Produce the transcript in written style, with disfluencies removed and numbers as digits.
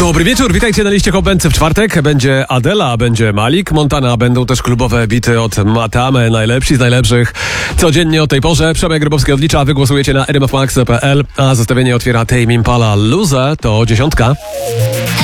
Dobry wieczór, witajcie na liście Hot w czwartek. Będzie Adela, będzie Malik Montana, będą też klubowe bity od Matamy, najlepsi z najlepszych. Codziennie o tej porze Przemek Grybowski odlicza, wy głosujecie na rmfmax.pl, a zestawienie otwiera Tame Impala Loser, to 10.